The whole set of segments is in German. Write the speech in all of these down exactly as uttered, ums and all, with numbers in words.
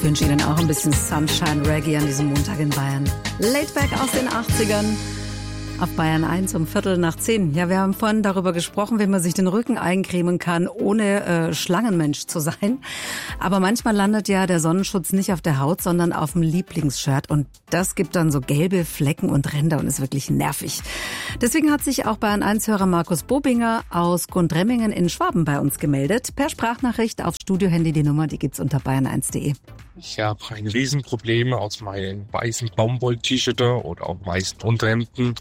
Ich wünsche Ihnen auch ein bisschen Sunshine Reggae an diesem Montag in Bayern. Laidback aus den achtzigern. Auf Bayern eins um Viertel nach zehn. Ja, wir haben vorhin darüber gesprochen, wie man sich den Rücken eincremen kann, ohne äh, Schlangenmensch zu sein. Aber manchmal landet ja der Sonnenschutz nicht auf der Haut, sondern auf dem Lieblingsshirt. Und das gibt dann so gelbe Flecken und Ränder und ist wirklich nervig. Deswegen hat sich auch Bayern eins-Hörer Markus Bobinger aus Gundremmingen in Schwaben bei uns gemeldet. Per Sprachnachricht auf Studiohandy, die Nummer, die gibt's unter bayern eins punkt de. Ich habe ein Riesenproblem aus meinen weißen Baumwoll-T-Shirts oder auch weißen Unterhemden,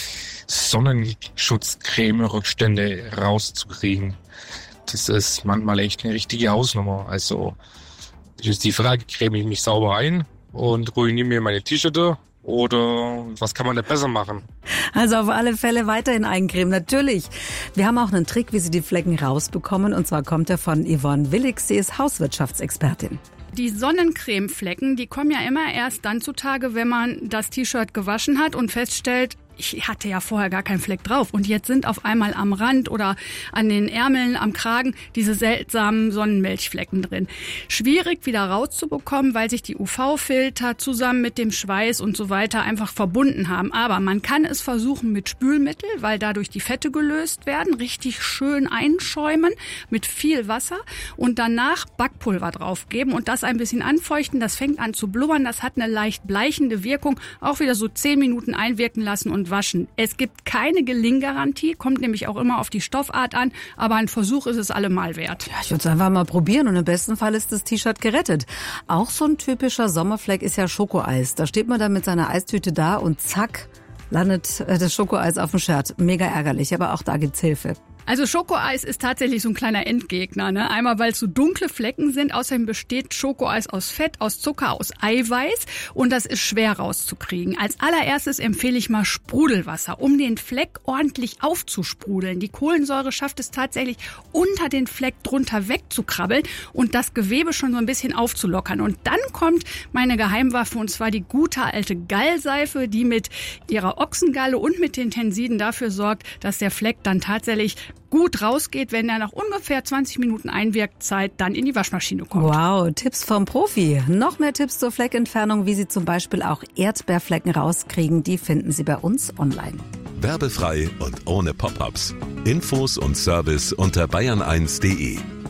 Sonnenschutzcreme-Rückstände rauszukriegen. Das ist manchmal echt eine richtige Hausnummer. Also ist die Frage, creme ich mich sauber ein und ruiniere mir meine T-Shirts oder was kann man da besser machen? Also auf alle Fälle weiterhin eincremen, natürlich. Wir haben auch einen Trick, wie Sie die Flecken rausbekommen, und zwar kommt er von Yvonne Willig. Sie ist Hauswirtschaftsexpertin. Die Sonnencremeflecken, die kommen ja immer erst dann zutage, wenn man das T-Shirt gewaschen hat und feststellt, ich hatte ja vorher gar keinen Fleck drauf und jetzt sind auf einmal am Rand oder an den Ärmeln, am Kragen diese seltsamen Sonnenmilchflecken drin. Schwierig wieder rauszubekommen, weil sich die U V-Filter zusammen mit dem Schweiß und so weiter einfach verbunden haben. Aber man kann es versuchen mit Spülmittel, weil dadurch die Fette gelöst werden, richtig schön einschäumen mit viel Wasser und danach Backpulver draufgeben und das ein bisschen anfeuchten. Das fängt an zu blubbern, das hat eine leicht bleichende Wirkung. Auch wieder so zehn Minuten einwirken lassen und waschen. Es gibt keine Gelinggarantie, kommt nämlich auch immer auf die Stoffart an, aber ein Versuch ist es allemal wert. Ja, ich würde es einfach mal probieren und im besten Fall ist das T-Shirt gerettet. Auch so ein typischer Sommerfleck ist ja Schokoeis. Da steht man dann mit seiner Eistüte da und zack, landet das Schokoeis auf dem Shirt. Mega ärgerlich, aber auch da gibt's Hilfe. Also Schokoeis ist tatsächlich so ein kleiner Endgegner, ne? Einmal, weil es so dunkle Flecken sind. Außerdem besteht Schokoeis aus Fett, aus Zucker, aus Eiweiß und das ist schwer rauszukriegen. Als allererstes empfehle ich mal Sprudelwasser, um den Fleck ordentlich aufzusprudeln. Die Kohlensäure schafft es tatsächlich, unter den Fleck drunter wegzukrabbeln und das Gewebe schon so ein bisschen aufzulockern. Und dann kommt meine Geheimwaffe und zwar die gute alte Gallseife, die mit ihrer Ochsengalle und mit den Tensiden dafür sorgt, dass der Fleck dann tatsächlich gut rausgeht, wenn er nach ungefähr zwanzig Minuten Einwirkzeit dann in die Waschmaschine kommt. Wow, Tipps vom Profi. Noch mehr Tipps zur Fleckentfernung, wie Sie zum Beispiel auch Erdbeerflecken rauskriegen, die finden Sie bei uns online. Werbefrei und ohne Pop-ups. Infos und Service unter bayern eins punkt de.